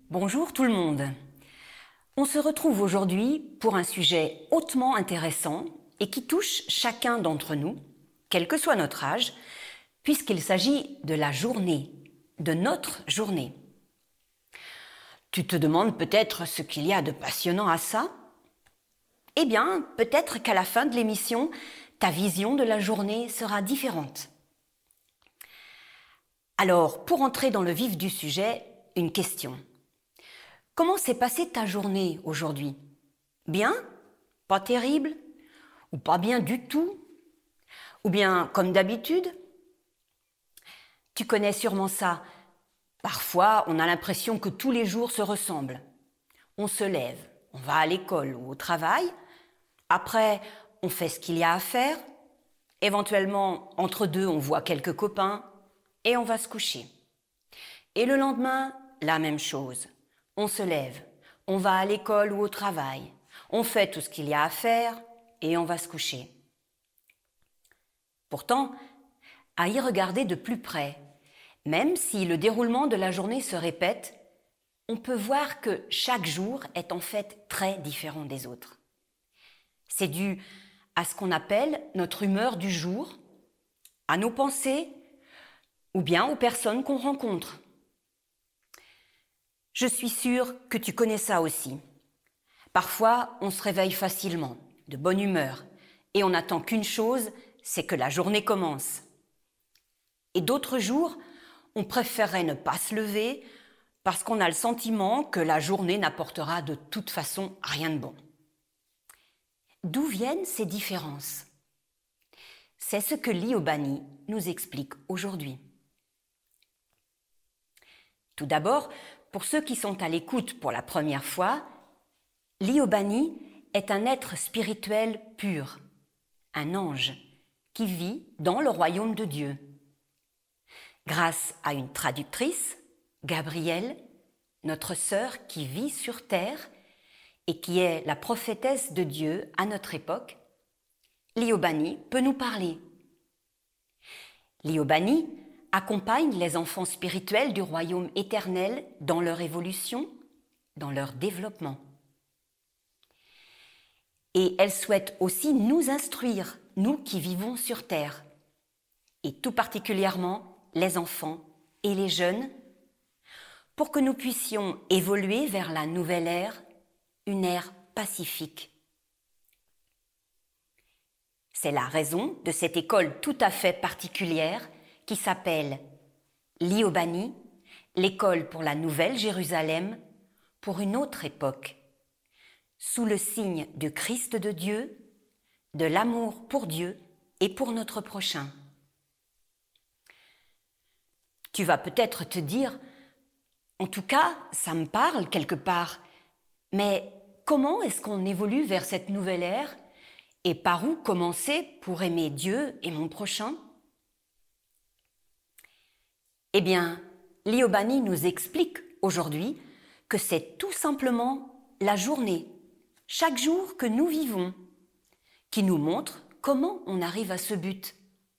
Bonjour tout le monde. On se retrouve aujourd'hui pour un sujet hautement intéressant et qui touche chacun d'entre nous, quel que soit notre âge, puisqu'il s'agit de la journée, de notre journée. Tu te demandes peut-être ce qu'il y a de passionnant à ça ? Eh bien, peut-être qu'à la fin de l'émission, ta vision de la journée sera différente. Alors, pour entrer dans le vif du sujet, une question. Comment s'est passée ta journée aujourd'hui ? Bien ? Pas terrible ? Ou pas bien du tout ? Ou bien comme d'habitude ? Tu connais sûrement ça. Parfois, on a l'impression que tous les jours se ressemblent. On se lève, on va à l'école ou au travail. Après, on fait ce qu'il y a à faire. Éventuellement, entre deux, on voit quelques copains et on va se coucher. Et le lendemain, la même chose. On se lève, on va à l'école ou au travail, on fait tout ce qu'il y a à faire et on va se coucher. Pourtant, à y regarder de plus près, même si le déroulement de la journée se répète, on peut voir que chaque jour est en fait très différent des autres. C'est dû à ce qu'on appelle notre humeur du jour, à nos pensées ou bien aux personnes qu'on rencontre. Je suis sûre que tu connais ça aussi. Parfois, on se réveille facilement, de bonne humeur, et on n'attend qu'une chose, c'est que la journée commence. Et d'autres jours, on préférerait ne pas se lever parce qu'on a le sentiment que la journée n'apportera de toute façon rien de bon. D'où viennent ces différences ? C'est ce que Liobani nous explique aujourd'hui. Tout d'abord, pour ceux qui sont à l'écoute pour la première fois, Liobani est un être spirituel pur, un ange qui vit dans le royaume de Dieu. Grâce à une traductrice, Gabrielle, notre sœur qui vit sur terre et qui est la prophétesse de Dieu à notre époque, Liobani peut nous parler. Liobani accompagne les enfants spirituels du royaume éternel dans leur évolution, dans leur développement. Et elle souhaite aussi nous instruire, nous qui vivons sur terre, et tout particulièrement les enfants et les jeunes, pour que nous puissions évoluer vers la nouvelle ère, une ère pacifique. C'est la raison de cette école tout à fait particulière qui s'appelle Liobani, l'école pour la Nouvelle Jérusalem, pour une autre époque, sous le signe du Christ de Dieu, de l'amour pour Dieu et pour notre prochain. Tu vas peut-être te dire, en tout cas, ça me parle quelque part, mais comment est-ce qu'on évolue vers cette nouvelle ère et par où commencer pour aimer Dieu et mon prochain ? Eh bien, Liobani nous explique aujourd'hui que c'est tout simplement la journée, chaque jour que nous vivons, qui nous montre comment on arrive à ce but.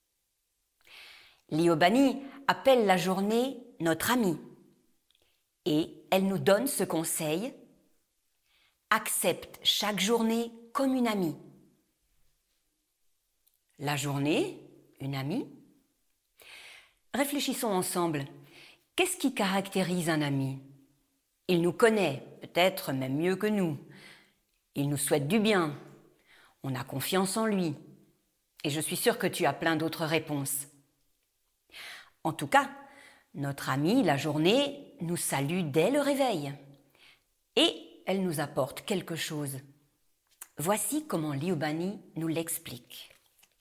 Liobani appelle la journée notre amie et elle nous donne ce conseil : accepte chaque journée comme une amie. La journée, une amie ? Réfléchissons ensemble. Qu'est-ce qui caractérise un ami ? Il nous connaît, peut-être même mieux que nous. Il nous souhaite du bien. On a confiance en lui. Et je suis sûre que tu as plein d'autres réponses. En tout cas, notre amie, la journée, nous salue dès le réveil. Et elle nous apporte quelque chose. Voici comment Liobani nous l'explique.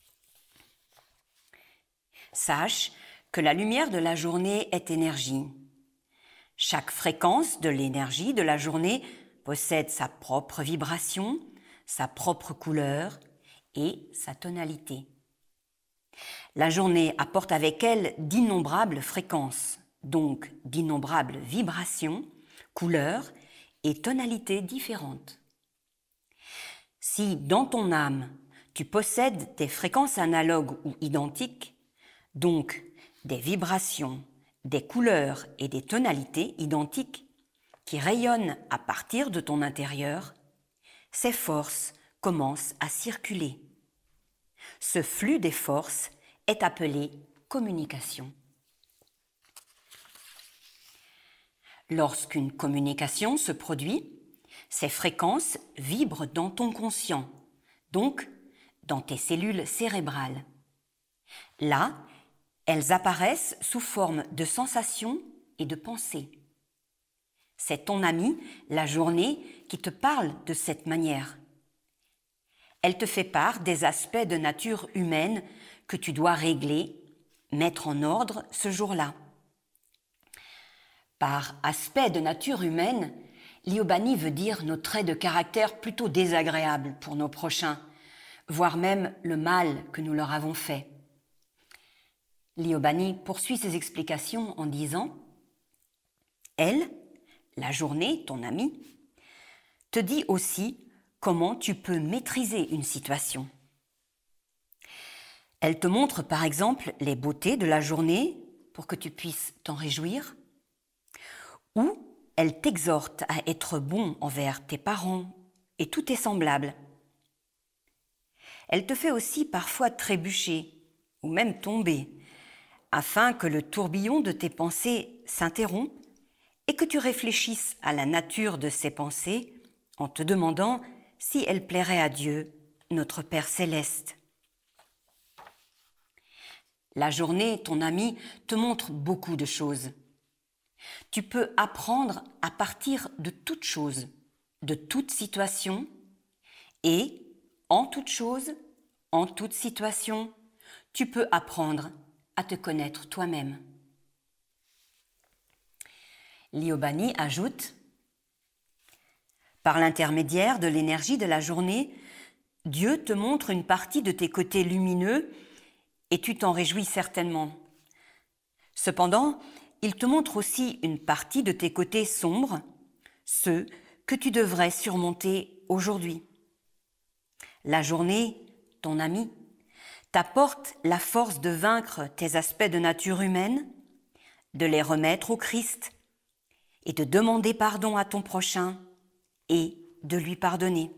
Sache que la lumière de la journée est énergie. Chaque fréquence de l'énergie de la journée possède sa propre vibration, sa propre couleur et sa tonalité. La journée apporte avec elle d'innombrables fréquences, donc d'innombrables vibrations, couleurs et tonalités différentes. Si dans ton âme, tu possèdes des fréquences analogues ou identiques, donc des vibrations, des couleurs et des tonalités identiques, qui rayonnent à partir de ton intérieur, ces forces commencent à circuler. Ce flux des forces est appelé communication. Lorsqu'une communication se produit, ces fréquences vibrent dans ton conscient, donc dans tes cellules cérébrales. Là, elles apparaissent sous forme de sensations et de pensées. C'est ton amie, la journée, qui te parle de cette manière. Elle te fait part des aspects de nature humaine que tu dois régler, mettre en ordre ce jour-là. Par aspect de nature humaine, l'Iobani veut dire nos traits de caractère plutôt désagréables pour nos prochains, voire même le mal que nous leur avons fait. L'Iobani poursuit ses explications en disant « Elle, la journée, ton amie, te dit aussi comment tu peux maîtriser une situation. Elle te montre par exemple les beautés de la journée pour que tu puisses t'en réjouir, ou elle t'exhorte à être bon envers tes parents et tous tes semblables. Elle te fait aussi parfois trébucher ou même tomber, afin que le tourbillon de tes pensées s'interrompe et que tu réfléchisses à la nature de ces pensées en te demandant si elles plairaient à Dieu, notre Père céleste. La journée, ton ami, te montre beaucoup de choses. Tu peux apprendre à partir de toute chose, de toute situation, et en toute chose, en toute situation, tu peux apprendre à te connaître toi-même. L'Iobani ajoute « Par l'intermédiaire de l'énergie de la journée, Dieu te montre une partie de tes côtés lumineux et tu t'en réjouis certainement. Cependant, il te montre aussi une partie de tes côtés sombres, ceux que tu devrais surmonter aujourd'hui. La journée, ton ami, t'apporte la force de vaincre tes aspects de nature humaine, de les remettre au Christ et de demander pardon à ton prochain et de lui pardonner.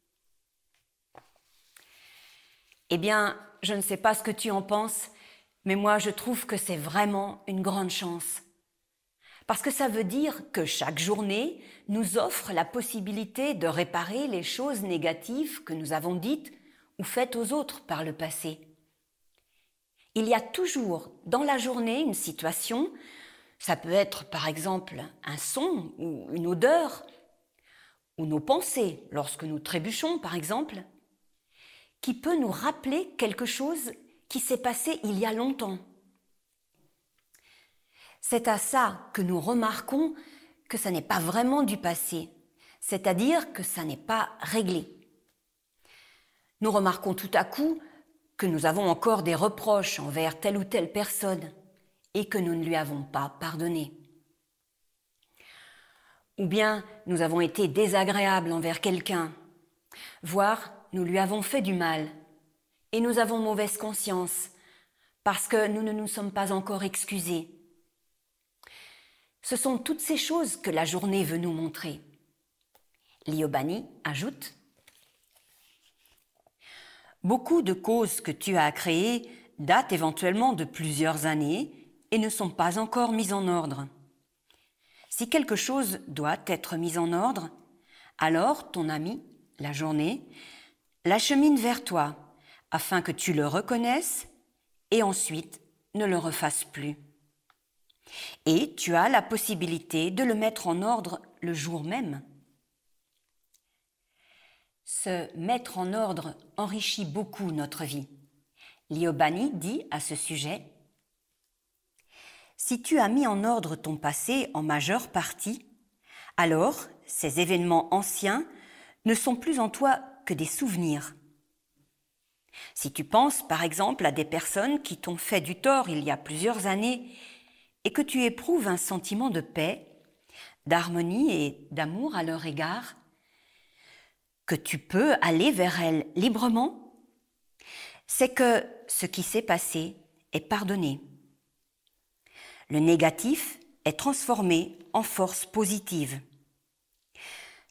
Eh bien, je ne sais pas ce que tu en penses, mais moi je trouve que c'est vraiment une grande chance. Parce que ça veut dire que chaque journée nous offre la possibilité de réparer les choses négatives que nous avons dites ou faites aux autres par le passé. Il y a toujours dans la journée une situation, ça peut être par exemple un son ou une odeur, ou nos pensées lorsque nous trébuchons par exemple, qui peut nous rappeler quelque chose qui s'est passé il y a longtemps. C'est à ça que nous remarquons que ça n'est pas vraiment du passé, c'est-à-dire que ça n'est pas réglé. Nous remarquons tout à coup que nous avons encore des reproches envers telle ou telle personne et que nous ne lui avons pas pardonné. Ou bien nous avons été désagréables envers quelqu'un, voire nous lui avons fait du mal et nous avons mauvaise conscience parce que nous ne nous sommes pas encore excusés. Ce sont toutes ces choses que la journée veut nous montrer. L'Iobani ajoute « Beaucoup de causes que tu as créées datent éventuellement de plusieurs années et ne sont pas encore mises en ordre. Si quelque chose doit être mis en ordre, alors ton ami, la journée, l'achemine vers toi afin que tu le reconnaisses et ensuite ne le refasses plus. Et tu as la possibilité de le mettre en ordre le jour même. Se mettre en ordre enrichit beaucoup notre vie. L'Iobani dit à ce sujet « Si tu as mis en ordre ton passé en majeure partie, alors ces événements anciens ne sont plus en toi que des souvenirs. Si tu penses par exemple à des personnes qui t'ont fait du tort il y a plusieurs années et que tu éprouves un sentiment de paix, d'harmonie et d'amour à leur égard, que tu peux aller vers elles librement, c'est que ce qui s'est passé est pardonné. Le négatif est transformé en force positive.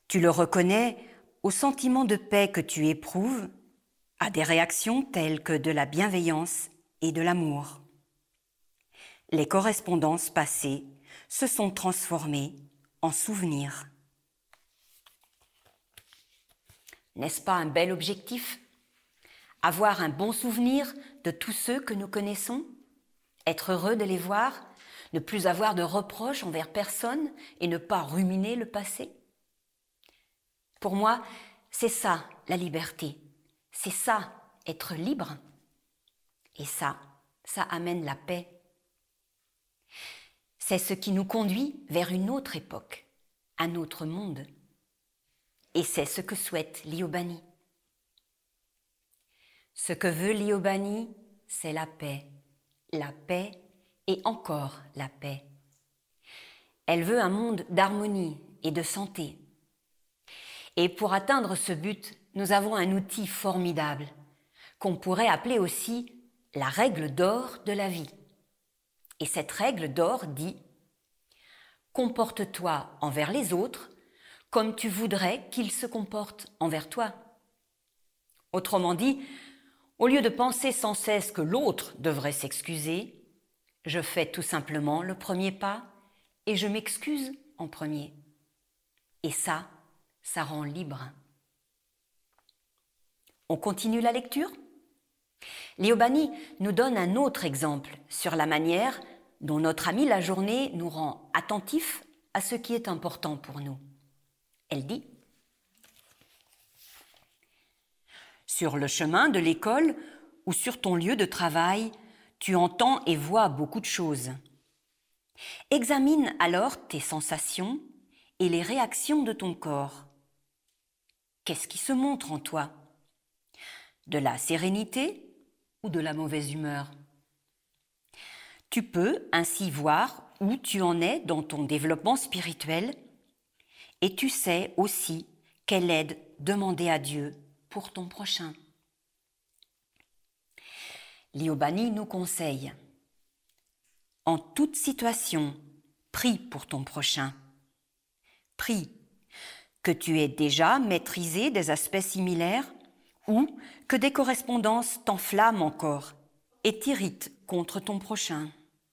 Tu le reconnais au sentiment de paix que tu éprouves, à des réactions telles que de la bienveillance et de l'amour. Les correspondances passées se sont transformées en souvenirs. N'est-ce pas un bel objectif ? Avoir un bon souvenir de tous ceux que nous connaissons, être heureux de les voir, ne plus avoir de reproches envers personne et ne pas ruminer le passé. Pour moi, c'est ça la liberté, c'est ça être libre. Et ça amène la paix. C'est ce qui nous conduit vers une autre époque, un autre monde. Et c'est ce que souhaite Liobani. Ce que veut Liobani, c'est la paix et encore la paix. Elle veut un monde d'harmonie et de santé. Et pour atteindre ce but, nous avons un outil formidable qu'on pourrait appeler aussi la règle d'or de la vie. Et cette règle d'or dit « Comporte-toi envers les autres comme tu voudrais qu'ils se comportent envers toi. » Autrement dit, au lieu de penser sans cesse que l'autre devrait s'excuser, je fais tout simplement le premier pas et je m'excuse en premier. Et ça rend libre. On continue la lecture ? Liobani nous donne un autre exemple sur la manière dont notre amie la journée nous rend attentifs à ce qui est important pour nous. Elle dit « Sur le chemin de l'école ou sur ton lieu de travail, tu entends et vois beaucoup de choses. Examine alors tes sensations et les réactions de ton corps. Qu'est-ce qui se montre en toi ? De la sérénité ou de la mauvaise humeur ? Tu peux ainsi voir où tu en es dans ton développement spirituel et tu sais aussi quelle aide demander à Dieu pour ton prochain. » Liobani nous conseille « En toute situation, prie pour ton prochain. Prie que tu aies déjà maîtrisé des aspects similaires ou que des correspondances t'enflamment encore et t'irritent contre ton prochain. »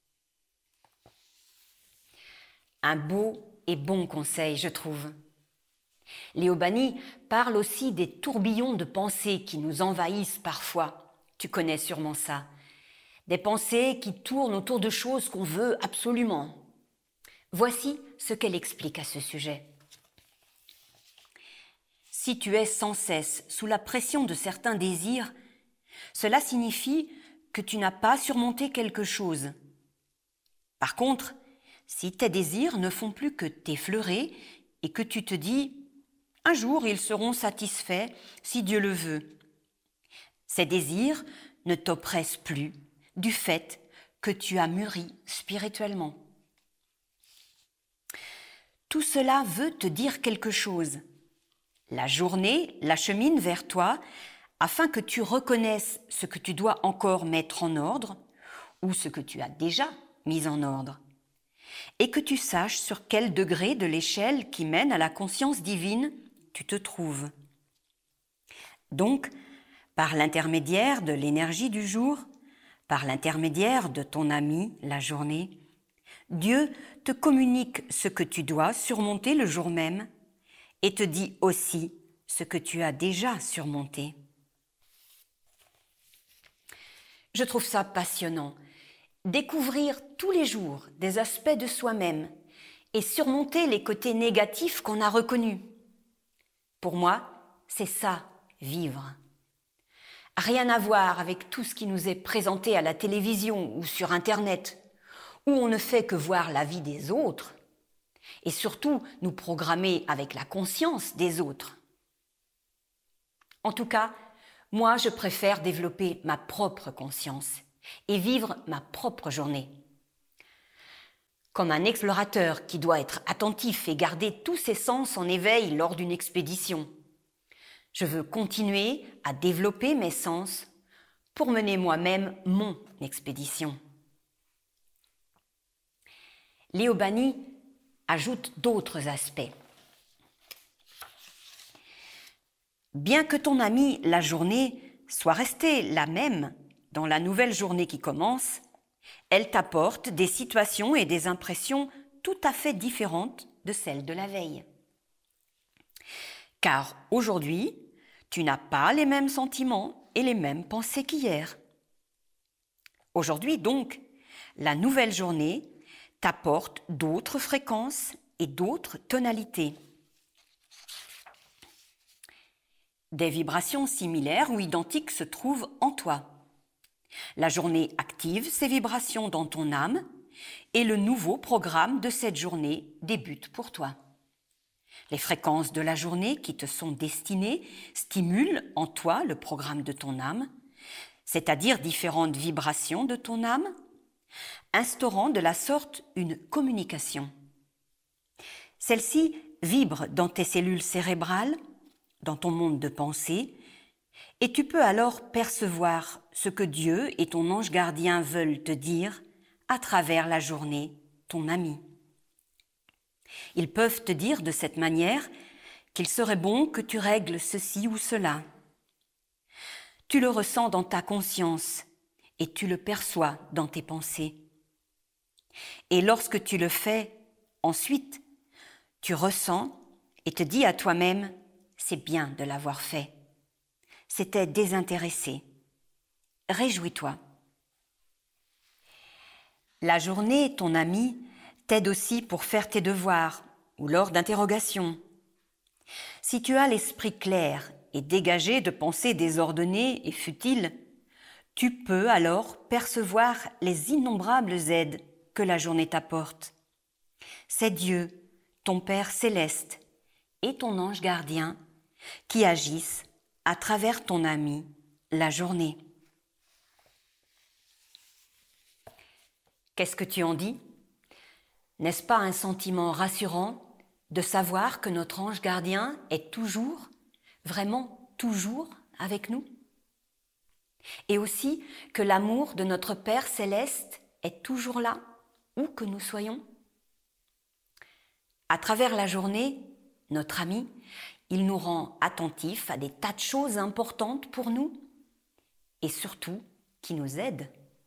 Un beau et bon conseil, je trouve. Liobani parle aussi des tourbillons de pensées qui nous envahissent parfois. Tu connais sûrement ça. Des pensées qui tournent autour de choses qu'on veut absolument. Voici ce qu'elle explique à ce sujet. Si tu es sans cesse sous la pression de certains désirs, cela signifie que tu n'as pas surmonté quelque chose. Par contre, si tes désirs ne font plus que t'effleurer et que tu te dis « un jour ils seront satisfaits si Dieu le veut », ces désirs ne t'oppressent plus du fait que tu as mûri spirituellement. Tout cela veut te dire quelque chose. La journée l'achemine vers toi afin que tu reconnaisses ce que tu dois encore mettre en ordre ou ce que tu as déjà mis en ordre et que tu saches sur quel degré de l'échelle qui mène à la conscience divine tu te trouves. Donc, par l'intermédiaire de l'énergie du jour, par l'intermédiaire de ton ami la journée, Dieu te communique ce que tu dois surmonter le jour même et te dit aussi ce que tu as déjà surmonté. Je trouve ça passionnant. Découvrir tous les jours des aspects de soi-même et surmonter les côtés négatifs qu'on a reconnus. Pour moi, c'est ça, vivre. Rien à voir avec tout ce qui nous est présenté à la télévision ou sur Internet, où on ne fait que voir la vie des autres et surtout nous programmer avec la conscience des autres. En tout cas, moi, je préfère développer ma propre conscience et vivre ma propre journée. Comme un explorateur qui doit être attentif et garder tous ses sens en éveil lors d'une expédition. Je veux continuer à développer mes sens pour mener moi-même mon expédition. Liobani ajoute d'autres aspects. Bien que ton ami, la journée, soit restée la même dans la nouvelle journée qui commence, elle t'apporte des situations et des impressions tout à fait différentes de celles de la veille. Car aujourd'hui, tu n'as pas les mêmes sentiments et les mêmes pensées qu'hier. Aujourd'hui donc, la nouvelle journée t'apporte d'autres fréquences et d'autres tonalités. Des vibrations similaires ou identiques se trouvent en toi. La journée active ces vibrations dans ton âme et le nouveau programme de cette journée débute pour toi. Les fréquences de la journée qui te sont destinées stimulent en toi le programme de ton âme, c'est-à-dire différentes vibrations de ton âme, instaurant de la sorte une communication. Celle-ci vibre dans tes cellules cérébrales, dans ton monde de pensée, et tu peux alors percevoir ce que Dieu et ton ange gardien veulent te dire à travers la journée, ton ami. Ils peuvent te dire de cette manière qu'il serait bon que tu règles ceci ou cela. Tu le ressens dans ta conscience et tu le perçois dans tes pensées. Et lorsque tu le fais, ensuite, tu ressens et te dis à toi-même « c'est bien de l'avoir fait ». C'était désintéressé. Réjouis-toi. La journée, ton ami, t'aide aussi pour faire tes devoirs ou lors d'interrogations. Si tu as l'esprit clair et dégagé de pensées désordonnées et futiles, tu peux alors percevoir les innombrables aides que la journée t'apporte. C'est Dieu, ton Père céleste et ton ange gardien qui agissent à travers ton ami la journée. Qu'est-ce que tu en dis ? N'est-ce pas un sentiment rassurant de savoir que notre ange gardien est toujours, vraiment toujours avec nous ? Et aussi que l'amour de notre Père céleste est toujours là, où que nous soyons ? À travers la journée, notre ami, il nous rend attentifs à des tas de choses importantes pour nous et surtout qui nous aident.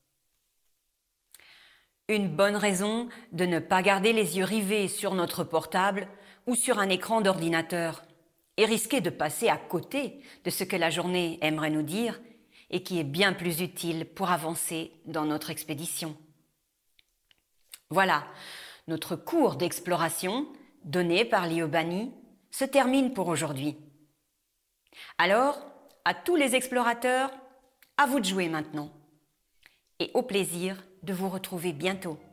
Une bonne raison de ne pas garder les yeux rivés sur notre portable ou sur un écran d'ordinateur et risquer de passer à côté de ce que la journée aimerait nous dire et qui est bien plus utile pour avancer dans notre expédition. Voilà, notre cours d'exploration donné par Liobani se termine pour aujourd'hui. Alors, à tous les explorateurs, à vous de jouer maintenant. Et au plaisir de vous retrouver bientôt.